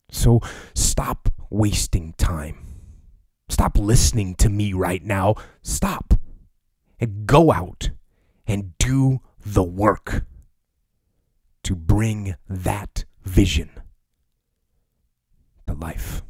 So stop wasting time. Stop listening to me right now. Stop and go out and do the work to bring that vision to life.